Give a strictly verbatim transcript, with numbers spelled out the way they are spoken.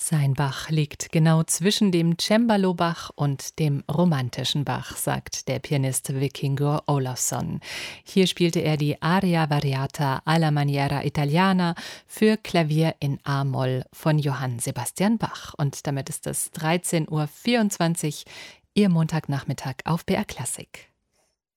Sein Bach liegt genau zwischen dem Cembalo-Bach und dem romantischen Bach, sagt der Pianist Vikingur Ólafsson. Hier spielte er die Aria variata alla maniera italiana für Klavier in A-Moll von Johann Sebastian Bach. Und damit ist es dreizehn Uhr vierundzwanzig, Ihr Montagnachmittag auf B R Klassik.